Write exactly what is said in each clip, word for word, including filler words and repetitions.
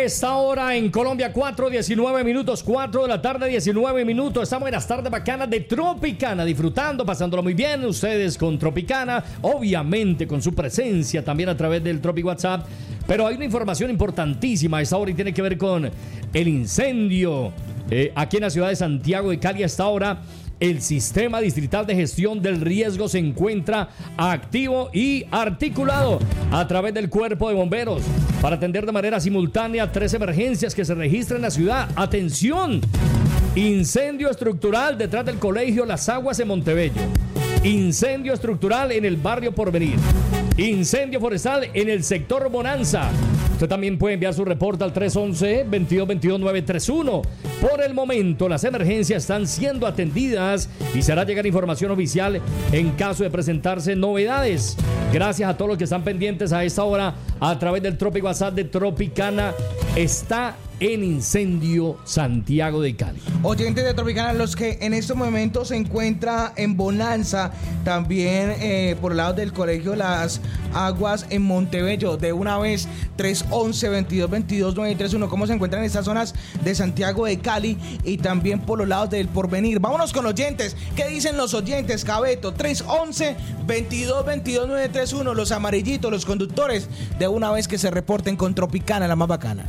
esta hora en Colombia, cuatro diecinueve minutos, cuatro de la tarde, diecinueve minutos. Estamos en las tardes bacanas de Tropicana, disfrutando, pasándolo muy bien. Ustedes con Tropicana, obviamente con su presencia también a través del Tropi WhatsApp. Pero hay una información importantísima a esta hora y tiene que ver con el incendio eh, aquí en la ciudad de Santiago de Cali. A esta hora, el Sistema Distrital de Gestión del Riesgo se encuentra activo y articulado a través del Cuerpo de Bomberos para atender de manera simultánea tres emergencias que se registran en la ciudad. ¡Atención! Incendio estructural detrás del Colegio Las Aguas en Montebello. Incendio estructural en el barrio Porvenir. Incendio forestal en el sector Bonanza. Usted también puede enviar su reporte al tres once, veintidós veintidós, nueve treinta y uno. Por el momento, las emergencias están siendo atendidas y se hará llegar información oficial en caso de presentarse novedades. Gracias a todos los que están pendientes a esta hora a través del Tropi WhatsApp de Tropicana. Está en incendio Santiago de Cali. Oyentes de Tropicana, los que en estos momentos se encuentra en Bonanza, también eh, por el lado del Colegio Las Aguas en Montebello, de una vez tres once, veintidós veintidós, nueve treinta y uno. ¿Cómo se encuentran en estas zonas de Santiago de Cali y también por los lados del Porvenir? Vámonos con oyentes. ¿Qué dicen los oyentes, Cabeto? tres once, veintidós veintidós, nueve treinta y uno. Los amarillitos, los conductores, de una vez que se reporten con Tropicana, la más bacana.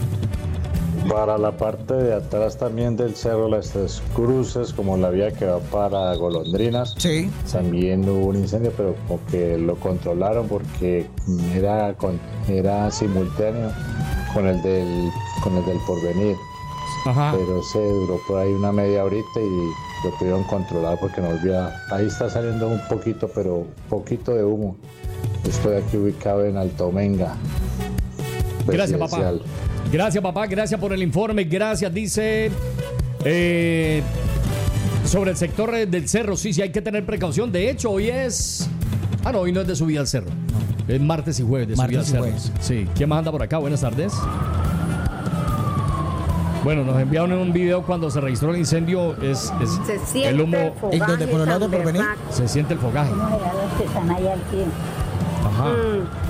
Para la parte de atrás también del cerro, las Tres Cruces, como la vía que va para Golondrinas, sí, también hubo un incendio, pero como que lo controlaron porque era, con, era simultáneo con el del, con el del Porvenir. Ajá. Pero se duró por ahí una media horita y lo pudieron controlar porque no volvía. Ahí está saliendo un poquito, pero poquito de humo. Estoy aquí ubicado en Altomenga. Gracias, papá. Gracias, papá. Gracias por el informe. Gracias, dice. Eh, sobre el sector del cerro, sí, sí, hay que tener precaución. De hecho, hoy es. Ah, no, hoy no es de subida al cerro. No. Es martes y jueves de martes subida al cerro. Jueves. Sí. ¿Quién más anda por acá? Buenas tardes. Bueno, nos enviaron un video cuando se registró el incendio. Es, es se siente el humo. El fogaje, ¿en donde por el lado por venir? Se siente el fogaje. ¿Cómo será los que están ahí al pie? Ajá. Mm.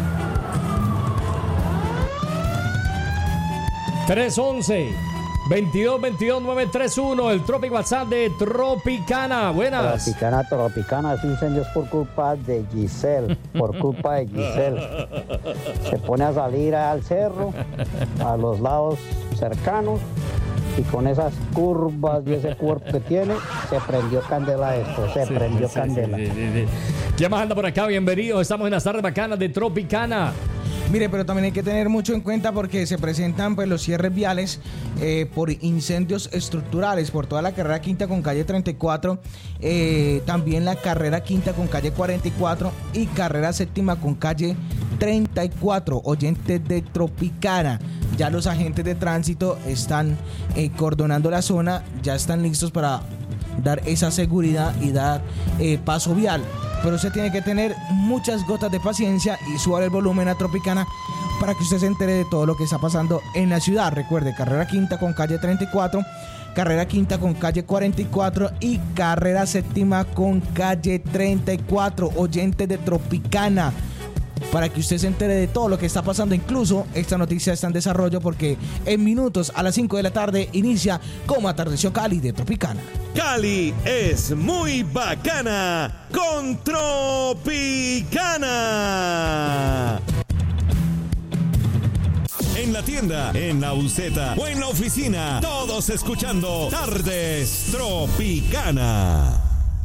tres once, veintidós veintidós, nueve treinta y uno. El Tropi WhatsApp de Tropicana. Buenas. Tropicana, Tropicana. Ese incendio es por culpa de Giselle. Por culpa de Giselle. Se pone a salir al cerro, a los lados cercanos, y con esas curvas y ese cuerpo que tiene, se prendió candela esto. Se Sí, prendió sí, candela. sí, sí, sí. ¿Quién más anda por acá? Bienvenidos. Estamos en las tardes bacanas de Tropicana. Mire, pero también hay que tener mucho en cuenta porque se presentan pues los cierres viales eh, por incendios estructurales por toda la carrera quinta con calle treinta y cuatro, eh, también la carrera quinta con calle cuarenta y cuatro y carrera séptima con calle treinta y cuatro. Oyentes de Tropicana, ya los agentes de tránsito están eh, cordonando la zona, ya están listos para dar esa seguridad y dar eh, paso vial. Pero usted tiene que tener muchas gotas de paciencia y subar el volumen a Tropicana para que usted se entere de todo lo que está pasando en la ciudad. Recuerde, carrera quinta con calle treinta y cuatro, carrera quinta con calle cuarenta y cuatro y carrera séptima con calle treinta y cuatro. Oyentes de Tropicana, para que usted se entere de todo lo que está pasando. Incluso esta noticia está en desarrollo porque en minutos a las cinco de la tarde inicia Como Atardeció Cali de Tropicana. Cali es muy bacana con Tropicana. En la tienda, en la buseta o en la oficina, todos escuchando Tardes Tropicana.